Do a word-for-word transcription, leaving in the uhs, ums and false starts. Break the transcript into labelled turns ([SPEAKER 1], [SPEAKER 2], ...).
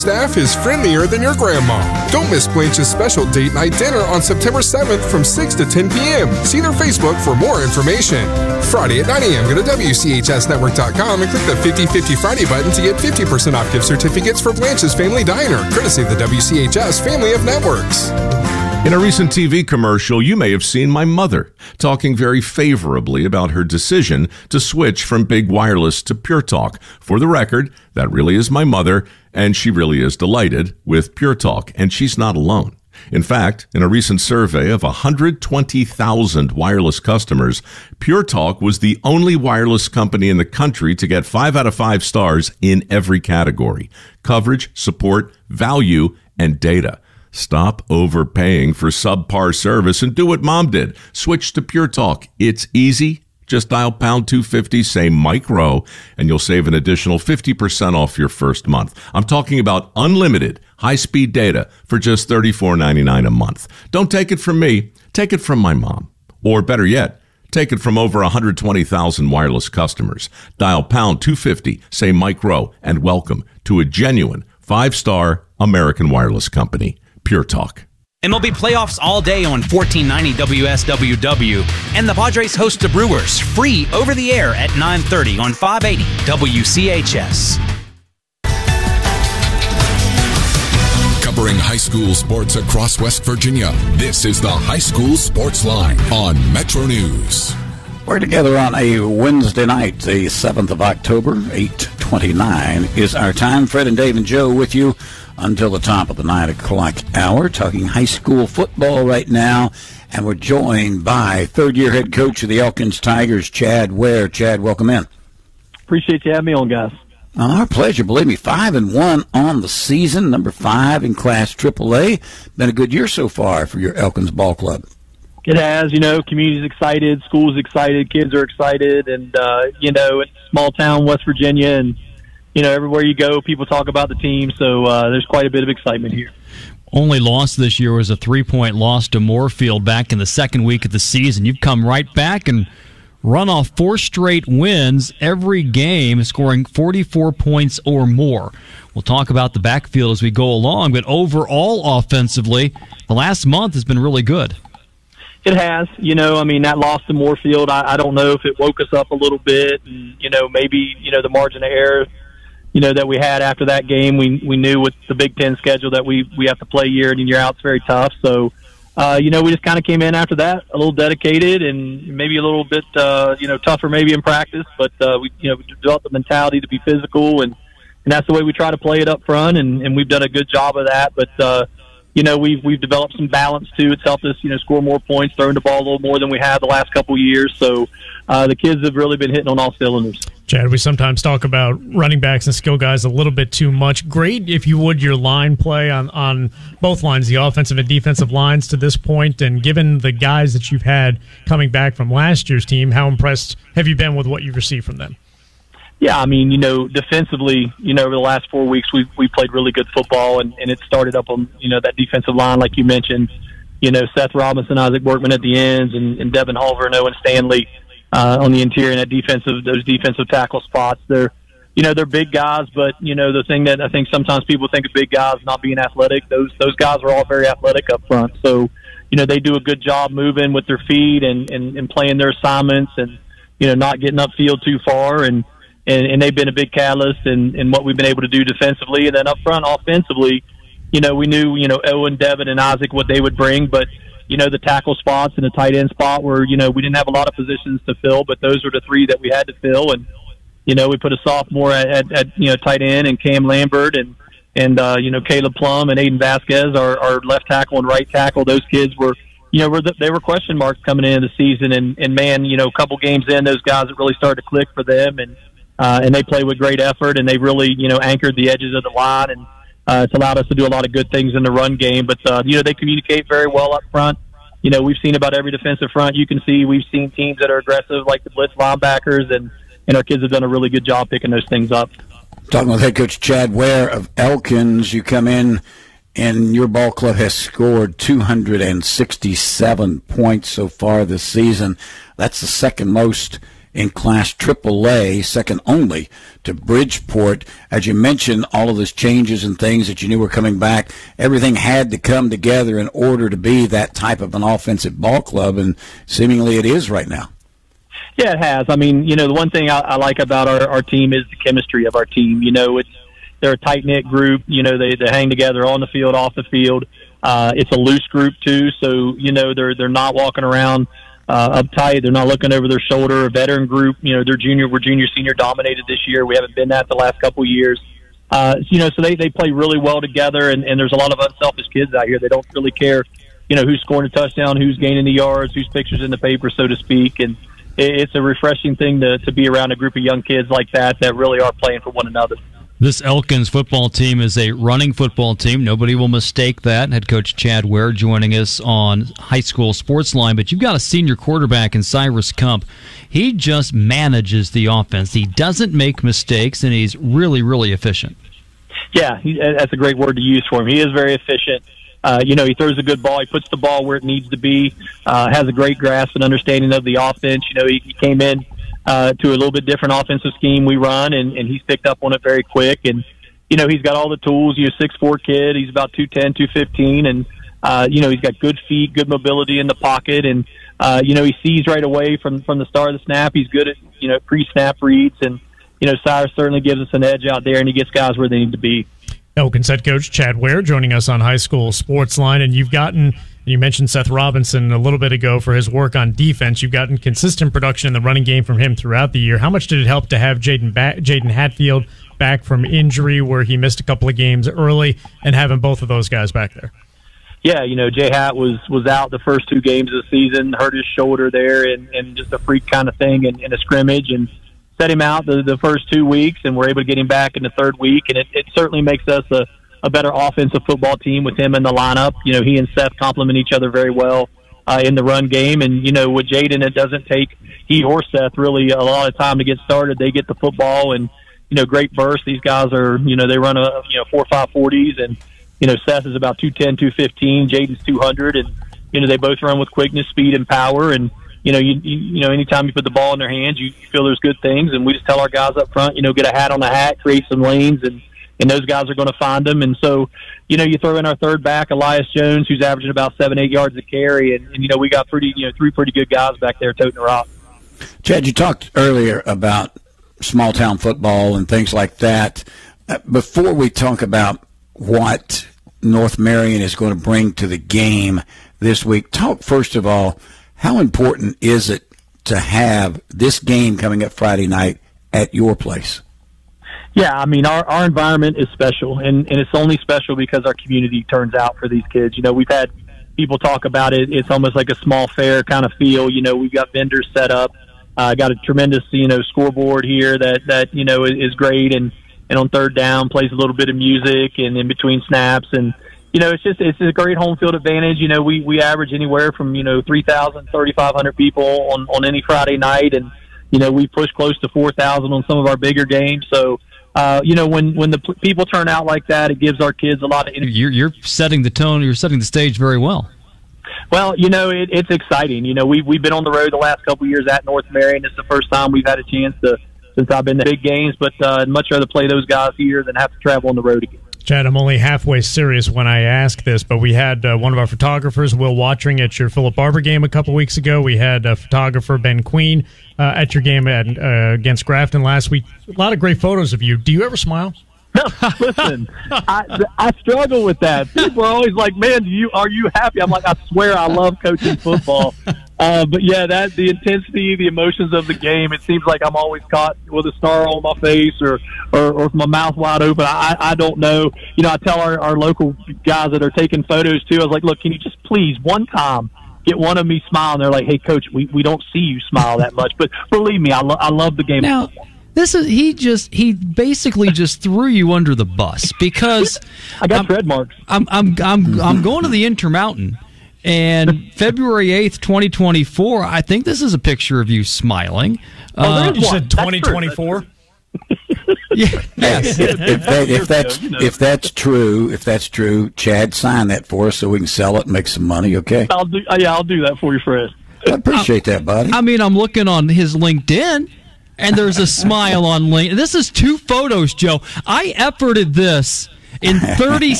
[SPEAKER 1] Staff is friendlier than your grandma. Don't miss Blanche's special date night dinner on September seventh from six to ten p.m. See their Facebook for more information. Friday at nine a.m. Go to W C H S network dot com and click the fifty fifty Friday button to get fifty percent off gift certificates for Blanche's Family Diner, courtesy of the W C H S family of networks.
[SPEAKER 2] In a recent T V commercial, you may have seen my mother talking very favorably about her decision to switch from big wireless to Pure Talk. For the record, that really is my mother, and she really is delighted with Pure Talk, and she's not alone. In fact, in a recent survey of one hundred twenty thousand wireless customers, Pure Talk was the only wireless company in the country to get five out of five stars in every category: coverage, support, value, and data. Stop overpaying for subpar service and do what Mom did. Switch to Pure Talk. It's easy. Just dial pound two fifty, say Mike Rowe, and you'll save an additional fifty percent off your first month. I'm talking about unlimited high-speed data for just thirty-four ninety-nine a month. Don't take it from me. Take it from my mom. Or better yet, take it from over one hundred twenty thousand wireless customers. Dial pound two fifty, say Mike Rowe, and welcome to a genuine five-star American wireless company. Pure Talk.
[SPEAKER 3] M L B playoffs all day on fourteen ninety W S W W, and the Padres host the Brewers free over the air at nine thirty on five eighty W C H S.
[SPEAKER 4] Covering high school sports across West Virginia, this is the High School Sports Line on Metro News.
[SPEAKER 5] We're together on a Wednesday night, the seventh of October, eight twenty-nine is our time. Fred and Dave and Joe with you until the top of the nine o'clock hour, talking high school football right now. And we're joined by third-year head coach of the Elkins Tigers, Chad Ware. Chad, welcome in.
[SPEAKER 6] Appreciate you having me on, guys.
[SPEAKER 5] Our pleasure. Believe me, five and one on the season, number five in Class triple A. Been a good year so far for your Elkins Ball Club.
[SPEAKER 6] It has, you know, community's excited, school's excited, kids are excited, and, uh, you know, it's small town West Virginia, and, you know, everywhere you go, people talk about the team, so uh, there's quite a bit of excitement here.
[SPEAKER 7] Only loss this year was a three-point loss to Moorfield back in the second week of the season. You've come right back and run off four straight wins every game, scoring forty-four points or more. We'll talk about the backfield as we go along, but overall offensively, the last month has been really good.
[SPEAKER 6] It has, you know, I mean, that loss to Moorfield, I, I don't know if it woke us up a little bit, and, you know, maybe, you know, the margin of error, you know, that we had after that game, we we knew with the Big Ten schedule that we, we have to play year in and year out. It's very tough. So, uh, you know, we just kind of came in after that a little dedicated and maybe a little bit, uh, you know, tougher maybe in practice, but, uh, we, you know, we developed the mentality to be physical, and, and that's the way we try to play it up front, and, and we've done a good job of that. But, uh, you know, we've we've developed some balance too. It's helped us, you know, score more points, throwing the ball a little more than we have the last couple of years. So uh, the kids have really been hitting on all cylinders.
[SPEAKER 8] Chad, we sometimes talk about running backs and skill guys a little bit too much. Great, if you would, your line play on, on both lines, the offensive and defensive lines to this point. And given the guys that you've had coming back from last year's team, how impressed have you been with what you've received from them?
[SPEAKER 6] Yeah, I mean, you know, defensively, you know, over the last four weeks, we've, we played really good football, and, and it started up on, you know, that defensive line, like you mentioned. You know, Seth Robinson, Isaac Workman at the ends, and, and Devin Hulver and Owen Stanley uh, on the interior and that defensive, those defensive tackle spots. They're, you know, they're big guys, but, you know, the thing that I think sometimes people think of big guys not being athletic, those those guys are all very athletic up front. So, you know, they do a good job moving with their feet and, and, and playing their assignments and, you know, not getting upfield too far, and And, and they've been a big catalyst in, in what we've been able to do defensively. And then up front, offensively, you know, we knew, you know, Owen, Devin, and Isaac what they would bring. But, you know, the tackle spots and the tight end spot where, you know, we didn't have a lot of positions to fill, but those are the three that we had to fill. And, you know, we put a sophomore at, at, at you know, tight end, and Cam Lambert and, and uh, you know, Caleb Plum and Aiden Vasquez, our, our left tackle and right tackle. Those kids were, you know, were the, they were question marks coming into the season. And, and, man, you know, a couple games in, those guys have really started to click for them. And, Uh, and they play with great effort, and they really, you know, anchored the edges of the line, and uh, it's allowed us to do a lot of good things in the run game. But, uh, you know, they communicate very well up front. You know, we've seen about every defensive front you can see. We've seen teams that are aggressive, like the blitz linebackers, and, and our kids have done a really good job picking those things up.
[SPEAKER 5] Talking with head coach Chad Ware of Elkins, you come in, and your ball club has scored two hundred sixty-seven points so far this season. That's the second most in Class triple A, second only to Bridgeport. As you mentioned, all of those changes and things that you knew were coming back, everything had to come together in order to be that type of an offensive ball club, and seemingly it is right now.
[SPEAKER 6] Yeah, it has. I mean, you know, the one thing I, I like about our, our team is the chemistry of our team. You know, it's they're a tight-knit group. You know, they, they hang together on the field, off the field. Uh, it's a loose group, too, so, you know, they're they're not walking around uh, uptight. They're not looking over their shoulder. A veteran group, you know, they're junior, we're junior, senior dominated this year. We haven't been that the last couple of years. Uh, you know, so they, they play really well together, and, and there's a lot of unselfish kids out here. They don't really care, you know, who's scoring a touchdown, who's gaining the yards, whose picture's in the paper, so to speak, and it's a refreshing thing to, to be around a group of young kids like that that really are playing for one another.
[SPEAKER 7] This Elkins football team is a running football team. Nobody will mistake that. Head coach Chad Ware joining us on High School Sports Line. But you've got a senior quarterback in Cyrus Kump. He just manages the offense. He doesn't make mistakes, and he's really, really efficient.
[SPEAKER 6] Yeah, he, that's a great word to use for him. He is very efficient. Uh, you know, he throws a good ball. He puts the ball where it needs to be, uh, has a great grasp and understanding of the offense. You know, he, he came in uh, to a little bit different offensive scheme we run, and, and he's picked up on it very quick. And, you know, he's got all the tools. He's a six foot four kid. He's about two ten, two fifteen. And, uh, you know, he's got good feet, good mobility in the pocket. And, uh, you know, he sees right away from, from the start of the snap. He's good at, you know, pre-snap reads. And, you know, Cyrus certainly gives us an edge out there, and he gets guys where they need to be.
[SPEAKER 8] Elkins head coach Chad Ware joining us on High School Sports Line, and you've gotten, you mentioned Seth Robinson a little bit ago for his work on defense. You've gotten consistent production in the running game from him throughout the year. How much did it help to have Jaden ba- Jaden Hatfield back from injury where he missed a couple of games early, and having both of those guys back there?
[SPEAKER 6] Yeah, you know, Jay Hatt was, was out the first two games of the season, hurt his shoulder there, and, and just a freak kind of thing in, in a scrimmage, and set him out the, the first two weeks, and we're able to get him back in the third week, and it, it certainly makes us a, a better offensive football team with him in the lineup. You know, he and Seth complement each other very well uh, in the run game, and, you know, with Jaden, it doesn't take he or Seth really a lot of time to get started. They get the football, and, you know, great burst. These guys are, you know, they run a, you know, four five forties, and, you know, Seth is about two ten, two fifteen, Jaden's two hundred, and, you know, they both run with quickness, speed, and power, and, You know, you, you you know, anytime you put the ball in their hands, you feel there's good things, and we just tell our guys up front, you know, get a hat on the hat, create some lanes, and, and those guys are going to find them. And so, you know, you throw in our third back, Elias Jones, who's averaging about seven, eight yards a carry, and, and you know, we got pretty, you know, three pretty good guys back there toting the rock.
[SPEAKER 5] Chad, you talked earlier about small town football and things like that. Uh, before we talk about what North Marion is going to bring to the game this week, talk first of all, how important is it to have this game coming up Friday night at your place?
[SPEAKER 6] Yeah, I mean, our, our environment is special, and, and it's only special because our community turns out for these kids. You know, we've had people talk about it. It's almost like a small fair kind of feel. You know, we've got vendors set up. Uh, got a tremendous, you know, scoreboard here that, that you know, is, is great, and, and on third down plays a little bit of music and in between snaps, and you know, it's just it's a great home field advantage. You know, we, we average anywhere from, you know, three thousand, thirty-five hundred people on, on any Friday night. And, you know, we push close to four thousand on some of our bigger games. So, uh, you know, when, when the p- people turn out like that, it gives our kids a lot of energy.
[SPEAKER 7] You're, you're setting the tone. You're setting the stage very well.
[SPEAKER 6] Well, you know, it, it's exciting. You know, we've, we've been on the road the last couple of years at North Marion. It's the first time we've had a chance to, since I've been to big games, but uh, I'd much rather play those guys here than have to travel on the road again.
[SPEAKER 8] Chad, I'm only halfway serious when I ask this, but we had uh, one of our photographers, Will Watching, at your Philip Barber game a couple weeks ago. We had a photographer, Ben Queen, uh, at your game at, uh, against Grafton last week. A lot of great photos of you. Do you ever smile?
[SPEAKER 6] No, listen, I, I struggle with that. People are always like, man, do you, are you happy? I'm like, I swear I love coaching football. Uh, but, yeah, that the intensity, the emotions of the game, it seems like I'm always caught with a star on my face or, or, or with my mouth wide open. I, I don't know. You know, I tell our, our local guys that are taking photos, too, I was like, look, can you just please one time get one of me smiling? They're like, hey, Coach, we, we don't see you smile that much. But believe me, I, lo- I love the game.
[SPEAKER 7] Now, this is he just he basically just threw you under the bus because
[SPEAKER 6] I got
[SPEAKER 7] I'm,
[SPEAKER 6] tread marks.
[SPEAKER 7] I'm I'm I'm I'm going to the Intermountain, and February eighth, twenty twenty four. I think this is a picture of you smiling.
[SPEAKER 8] Oh,
[SPEAKER 7] uh,
[SPEAKER 8] you said twenty twenty four.
[SPEAKER 7] Yeah, yes.
[SPEAKER 5] if, if, that, if that's if that's true, if that's true, Chad, sign that for us so we can sell it and make some money. Okay?
[SPEAKER 6] I'll do. Uh, yeah, I'll do that for you, Fred.
[SPEAKER 5] I appreciate that, buddy.
[SPEAKER 7] I mean, I'm looking on his LinkedIn, and there's a smile on LinkedIn. This is two photos, Joe. I efforted this in thirty